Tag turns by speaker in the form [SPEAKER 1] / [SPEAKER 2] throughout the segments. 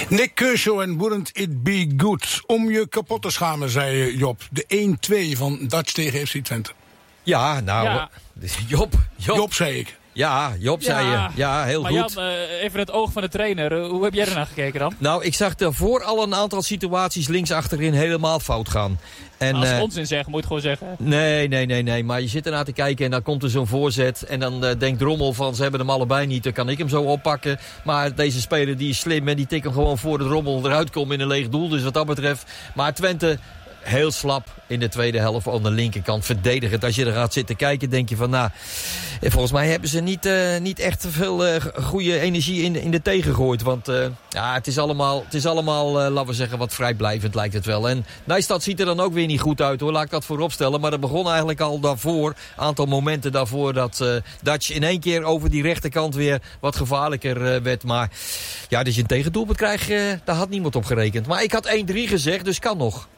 [SPEAKER 1] Nick Kershaw en Wouldn't It Be Good. Om je kapot te schamen, zei Job. De 1-2 van Dutch tegen FC Twente.
[SPEAKER 2] Ja, nou,
[SPEAKER 3] Ja.
[SPEAKER 2] Job
[SPEAKER 1] Zei ik.
[SPEAKER 2] Ja, Job zei je. Ja, heel
[SPEAKER 3] maar
[SPEAKER 2] goed.
[SPEAKER 3] Jan, even het oog van de trainer. Hoe heb jij ernaar gekeken dan?
[SPEAKER 2] Nou, ik zag daarvoor al een aantal situaties links achterin helemaal fout gaan. En,
[SPEAKER 3] Als ze onzin zeggen, moet je het gewoon zeggen.
[SPEAKER 2] Nee. Maar je zit ernaar te kijken en dan komt er zo'n voorzet. En dan denkt Drommel van, ze hebben hem allebei niet. Dan kan ik hem zo oppakken. Maar deze speler die is slim en die tikt hem gewoon voor de Drommel eruit komt in een leeg doel. Dus wat dat betreft. Maar Twente heel slap in de tweede helft aan de linkerkant verdedigend. Als je er gaat zitten kijken, denk je van, nou, volgens mij hebben ze niet echt veel goede energie in de tegen gegooid. Want ja, het is allemaal laten we zeggen, wat vrijblijvend lijkt het wel. En Nijstad ziet er dan ook weer niet goed uit, hoor. Laat ik dat voorop stellen. Maar dat begon eigenlijk al daarvoor, aantal momenten daarvoor, dat Dutch in één keer over die rechterkant weer wat gevaarlijker werd. Maar ja, dus je een tegendoelpunt krijgt, daar had niemand op gerekend. Maar ik had 1-3 gezegd, dus kan nog.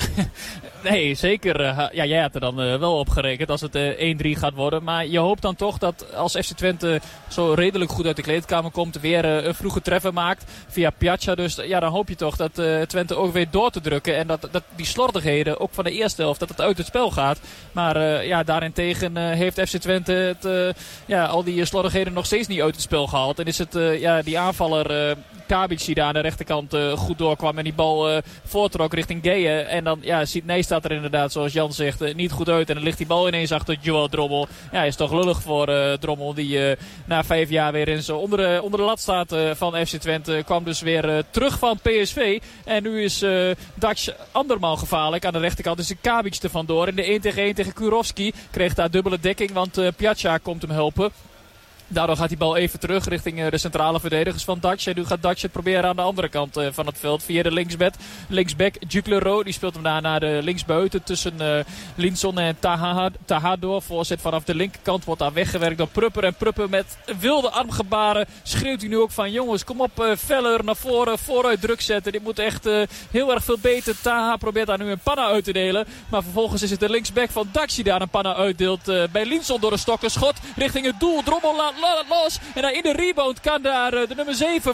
[SPEAKER 3] Nee, zeker. Ja, jij had er dan wel op gerekend als het 1-3 gaat worden. Maar je hoopt dan toch dat als FC Twente zo redelijk goed uit de kleedkamer komt, weer een vroege treffer maakt via Piazza. Dus ja, dan hoop je toch dat Twente ook weer door te drukken. En dat die slordigheden, ook van de eerste helft, dat het uit het spel gaat. Maar ja, daarentegen heeft FC Twente al die slordigheden nog steeds niet uit het spel gehaald. En is het die aanvaller Kabic die daar aan de rechterkant goed doorkwam en die bal voortrok richting Geje. En dan ziet Nijstad er inderdaad, zoals Jan zegt, niet goed uit. En dan ligt die bal ineens achter Joël Drommel. Ja, is toch lullig voor Drommel die na 5 jaar weer eens onder de lat staat van FC Twente. Kwam dus weer terug van PSV. En nu is Dutch andermaal gevaarlijk. Aan de rechterkant is de Kabic er vandoor. In de 1-1 tegen Kurovski kreeg daar dubbele dekking, want Piazza komt hem helpen. Daardoor gaat die bal even terug richting de centrale verdedigers van Dutch. En nu gaat Dutch het proberen aan de andere kant van het veld. Via de linksback Juklero. Die speelt hem daar naar de linksbuiten tussen Linson en Taha door. Voorzet vanaf de linkerkant wordt daar weggewerkt door Prupper. En Prupper met wilde armgebaren schreeuwt hij nu ook van, jongens, kom op, feller naar voren, vooruit druk zetten. Dit moet echt heel erg veel beter. Taha probeert daar nu een panna uit te delen. Maar vervolgens is het de linksback van Dutch die daar een panna uitdeelt. Bij Linson door de stok. Een schot richting het doel. Drommel laat los. En dan in de rebound kan daar de nummer 7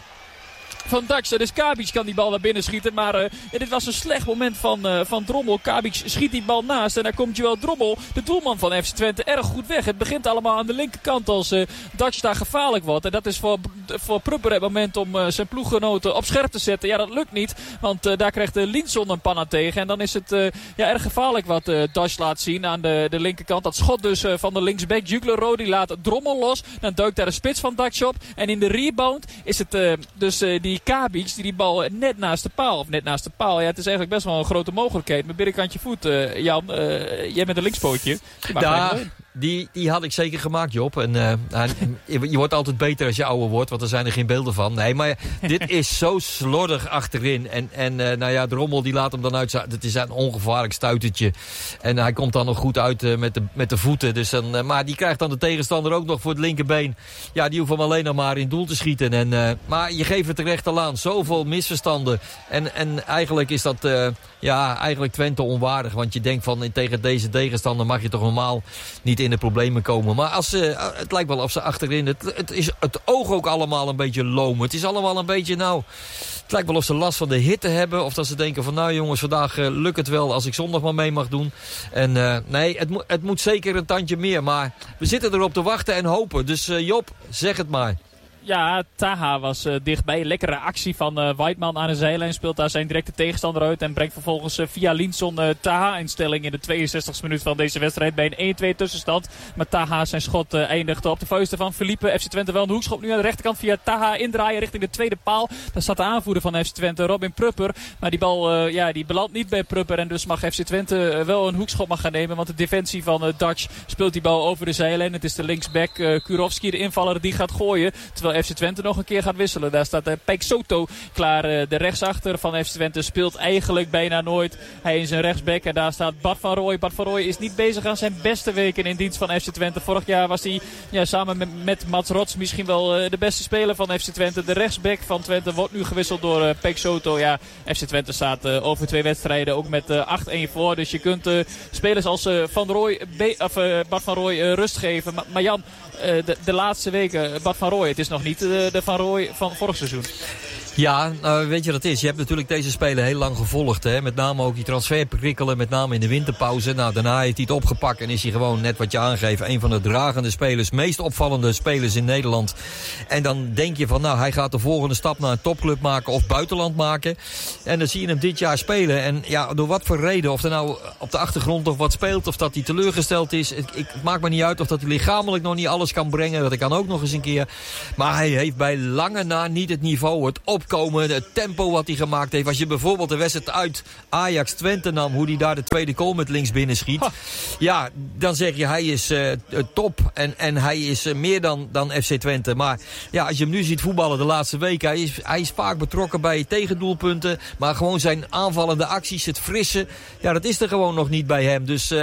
[SPEAKER 3] van Dutch. Dus Kabic kan die bal naar binnen schieten. Maar dit was een slecht moment van Drommel. Kabic schiet die bal naast. En daar komt Joël Drommel, de doelman van FC Twente, erg goed weg. Het begint allemaal aan de linkerkant als Dutch daar gevaarlijk wordt. En dat is voor Prupper het moment om zijn ploeggenoten op scherp te zetten. Ja, dat lukt niet. Want daar krijgt Linson een panna tegen. En dan is het erg gevaarlijk wat Dutch laat zien aan de linkerkant. Dat schot dus van de linksback. Juklero die laat Drommel los. Dan duikt daar de spits van Dutch op. En in de rebound is het dus die Kabic die bal net naast de paal. Of net naast de paal. Ja, het is eigenlijk best wel een grote mogelijkheid. Met binnenkantje voet, Jan. Jij met een linkspootje.
[SPEAKER 2] Die had ik zeker gemaakt, Job. En je wordt altijd beter als je ouder wordt, want er zijn er geen beelden van. Nee, maar dit is zo slordig achterin. En Drommel die laat hem dan uit. Het is een ongevaarlijk stuitertje. En hij komt dan nog goed uit met de voeten. Dus maar die krijgt dan de tegenstander ook nog voor het linkerbeen. Ja, die hoeft hem alleen nog maar in doel te schieten. Maar je geeft het terecht al aan. Zoveel misverstanden. En eigenlijk is dat eigenlijk Twente onwaardig. Want je denkt van tegen deze tegenstander mag je toch normaal niet in de problemen komen. Maar het lijkt wel of ze achterin... Het is het oog ook allemaal een beetje loom. Het is allemaal een beetje, het lijkt wel of ze last van de hitte hebben. Of dat ze denken van, nou jongens, vandaag lukt het wel als ik zondag maar mee mag doen. En nee, het moet zeker een tandje meer. Maar we zitten erop te wachten en hopen. Dus Job, zeg het maar.
[SPEAKER 3] Ja, Taha was dichtbij. Lekkere actie van Weidman aan de zijlijn. Speelt daar zijn directe tegenstander uit. En brengt vervolgens via Linson Taha in stelling in de 62e minuut van deze wedstrijd. Bij een 1-2 tussenstand. Maar Taha zijn schot eindigt op de vuisten van Philippe. FC Twente wel een hoekschop nu aan de rechterkant via Taha indraaien richting de tweede paal. Daar staat de aanvoerder van FC Twente, Robin Prupper. Maar die bal die belandt niet bij Prupper. En dus mag FC Twente wel een hoekschop gaan nemen. Want de defensie van Dutch speelt die bal over de zijlijn. Het is de linksback Kurovski, de invaller, die gaat gooien. Terwijl FC Twente nog een keer gaat wisselen. Daar staat Peixoto klaar. De rechtsachter van FC Twente speelt eigenlijk bijna nooit. Hij is een rechtsback en daar staat Bart van Rooij. Bart van Rooij is niet bezig aan zijn beste weken in dienst van FC Twente. Vorig jaar was hij samen met Mats Rots misschien wel de beste speler van FC Twente. De rechtsback van Twente wordt nu gewisseld door Peixoto. Ja, FC Twente staat over 2 wedstrijden ook met 8-1 voor. Dus je kunt spelers als Bart van Rooij rust geven. Maar Jan, de laatste weken, Bart van Rooij, het is nog niet de Van Rooij van vorig seizoen.
[SPEAKER 2] Ja, nou, weet je wat het is? Je hebt natuurlijk deze speler heel lang gevolgd. Hè? Met name ook die transferprikkelen, met name in de winterpauze. Nou, daarna heeft hij het opgepakt en is hij gewoon, net wat je aangeeft, een van de dragende spelers, meest opvallende spelers in Nederland. En dan denk je van, nou, hij gaat de volgende stap naar een topclub maken of buitenland maken. En dan zie je hem dit jaar spelen. En ja, door wat voor reden, of er nou op de achtergrond of wat speelt, of dat hij teleurgesteld is. Het maakt me niet uit of dat hij lichamelijk nog niet alles kan brengen. Dat kan ook nog eens een keer. Maar hij heeft bij lange na niet het niveau, het opkomen, het tempo wat hij gemaakt heeft. Als je bijvoorbeeld de wedstrijd uit Ajax Twente nam, hoe hij daar de tweede goal met links binnen schiet. Ja, dan zeg je hij is top en hij is meer dan FC Twente. Maar ja, als je hem nu ziet voetballen de laatste weken, hij is vaak betrokken bij tegendoelpunten. Maar gewoon zijn aanvallende acties, het frisse, ja, dat is er gewoon nog niet bij hem. Dus